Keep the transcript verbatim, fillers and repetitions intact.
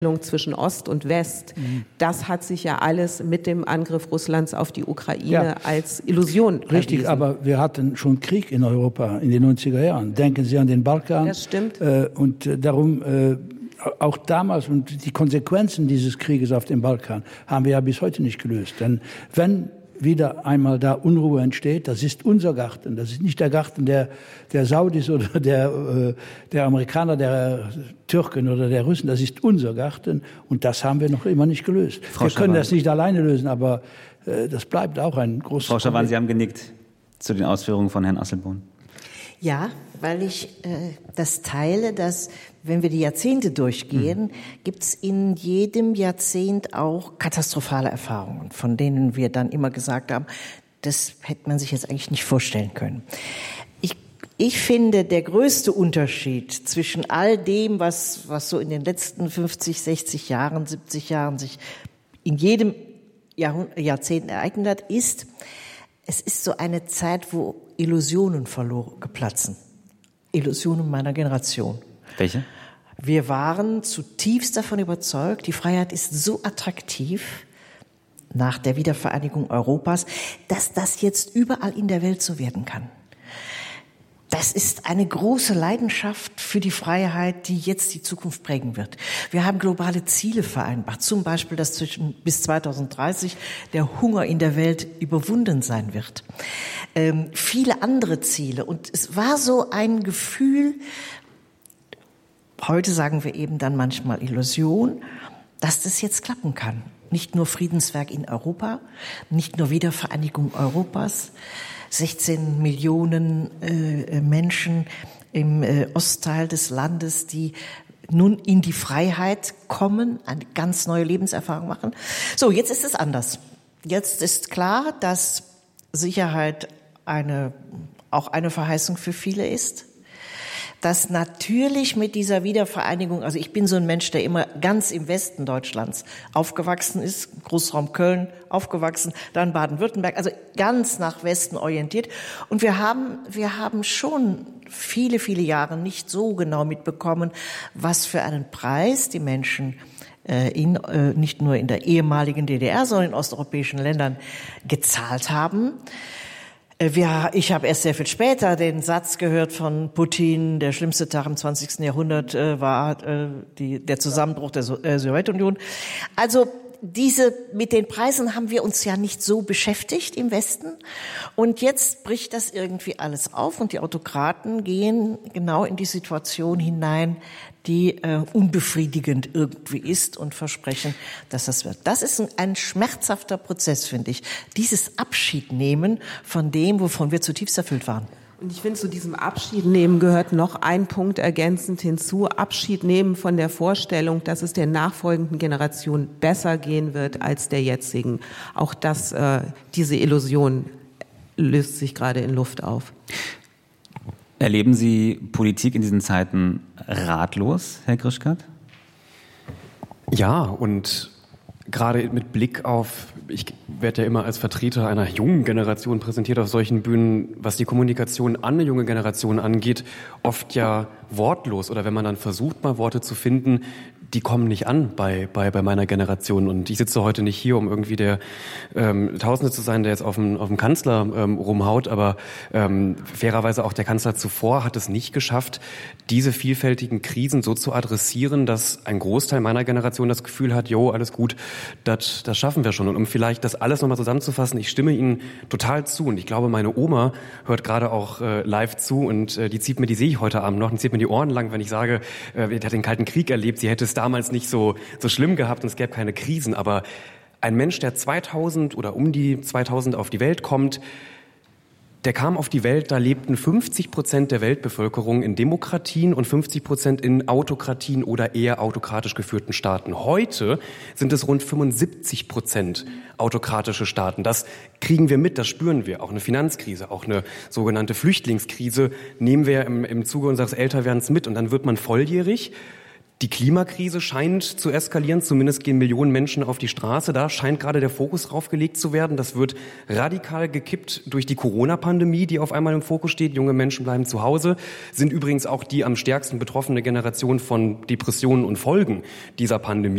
zwischen Ost und West, mhm. das hat sich ja alles mit dem Angriff Russlands auf die Ukraine ja. als Illusion Richtig, erwiesen. Aber wir hatten schon Krieg in Europa in den neunziger Jahren. Denken Sie an den Balkan. Das stimmt. Äh, und äh, darum, äh, auch damals und die Konsequenzen dieses Krieges auf dem Balkan haben wir ja bis heute nicht gelöst. Denn wenn wieder einmal da Unruhe entsteht, das ist unser Garten. Das ist nicht der Garten der, der Saudis oder der, der Amerikaner, der Türken oder der Russen. Das ist unser Garten und das haben wir noch immer nicht gelöst. Frau wir können Schawan. Das nicht alleine lösen, aber äh, das bleibt auch ein großes Frau Schawan, Problem. Sie haben genickt zu den Ausführungen von Herrn Asselborn. Ja, weil ich äh, das teile, dass, wenn wir die Jahrzehnte durchgehen, mhm. gibt's in jedem Jahrzehnt auch katastrophale Erfahrungen, von denen wir dann immer gesagt haben, das hätte man sich jetzt eigentlich nicht vorstellen können. Ich, ich finde, der größte Unterschied zwischen all dem, was, was so in den letzten fünfzig, sechzig Jahren, siebzig Jahren sich in jedem Jahrhund- Jahrzehnt ereignet hat, ist, es ist so eine Zeit, wo Illusionen verloren platzen. Illusionen meiner Generation. Welche? Wir waren zutiefst davon überzeugt, die Freiheit ist so attraktiv nach der Wiedervereinigung Europas, dass das jetzt überall in der Welt so werden kann. Das ist eine große Leidenschaft für die Freiheit, die jetzt die Zukunft prägen wird. Wir haben globale Ziele vereinbart, zum Beispiel, dass zwischen bis zweitausenddreißig der Hunger in der Welt überwunden sein wird. Ähm, viele andere Ziele. Und es war so ein Gefühl, heute sagen wir eben dann manchmal Illusion, dass das jetzt klappen kann. Nicht nur Friedenswerk in Europa, nicht nur Wiedervereinigung Europas, sechzehn Millionen äh, Menschen im äh, Ostteil des Landes, die nun in die Freiheit kommen, eine ganz neue Lebenserfahrung machen. So, jetzt ist es anders. Jetzt ist klar, dass Sicherheit eine, auch eine Verheißung für viele ist. Dass natürlich mit dieser Wiedervereinigung, also ich bin so ein Mensch, der immer ganz im Westen Deutschlands aufgewachsen ist, Großraum Köln aufgewachsen, dann Baden-Württemberg, also ganz nach Westen orientiert. Und wir haben, wir haben schon viele, viele Jahre nicht so genau mitbekommen, was für einen Preis die Menschen in, nicht nur in der ehemaligen D D R, sondern in osteuropäischen Ländern gezahlt haben. Wir, ich habe erst sehr viel später den Satz gehört von Putin, der schlimmste Tag im zwanzigsten Jahrhundert äh, war äh, die, der Zusammenbruch der so- äh, Sowjetunion. Also diese, mit den Preisen haben wir uns ja nicht so beschäftigt im Westen. Und jetzt bricht das irgendwie alles auf und die Autokraten gehen genau in die Situation hinein, die äh, unbefriedigend irgendwie ist und versprechen, dass das wird. Das ist ein, ein schmerzhafter Prozess, finde ich. Dieses Abschiednehmen von dem, wovon wir zutiefst erfüllt waren. Und ich finde, zu diesem Abschiednehmen gehört noch ein Punkt ergänzend hinzu. Abschied nehmen von der Vorstellung, dass es der nachfolgenden Generation besser gehen wird als der jetzigen. Auch das, äh, diese Illusion löst sich gerade in Luft auf. Erleben Sie Politik in diesen Zeiten ratlos, Herr Grischkat? Ja, und gerade mit Blick auf, ich werde ja immer als Vertreter einer jungen Generation präsentiert auf solchen Bühnen, was die Kommunikation an eine junge Generation angeht, oft ja wortlos. Oder wenn man dann versucht, mal Worte zu finden, die kommen nicht an bei, bei, bei meiner Generation. Und ich sitze heute nicht hier, um irgendwie der ähm, Tausende zu sein, der jetzt auf dem, auf dem Kanzler ähm, rumhaut. Aber ähm, fairerweise auch der Kanzler zuvor hat es nicht geschafft, diese vielfältigen Krisen so zu adressieren, dass ein Großteil meiner Generation das Gefühl hat, jo, alles gut, das, das schaffen wir schon. Und um vielleicht das alles nochmal zusammenzufassen, ich stimme Ihnen total zu. Und ich glaube, meine Oma hört gerade auch äh, live zu und äh, die zieht mir, die sehe ich heute Abend noch, die zieht mir die Ohren lang, wenn ich sage, äh, die hat den Kalten Krieg erlebt, sie hätte es damals nicht so, so schlimm gehabt und es gäbe keine Krisen. Aber ein Mensch, der zweitausend oder um die zweitausend auf die Welt kommt, der kam auf die Welt, da lebten fünfzig Prozent der Weltbevölkerung in Demokratien und fünfzig Prozent in Autokratien oder eher autokratisch geführten Staaten. Heute sind es rund fünfundsiebzig Prozent autokratische Staaten. Das kriegen wir mit, das spüren wir. Auch eine Finanzkrise, auch eine sogenannte Flüchtlingskrise nehmen wir im, im Zuge unseres Älterwerdens mit. Und dann wird man volljährig. Die Klimakrise scheint zu eskalieren, zumindest gehen Millionen Menschen auf die Straße. Da scheint gerade der Fokus drauf gelegt zu werden. Das wird radikal gekippt durch die Corona-Pandemie, die auf einmal im Fokus steht. Junge Menschen bleiben zu Hause, sind übrigens auch die am stärksten betroffene Generation von Depressionen und Folgen dieser Pandemie.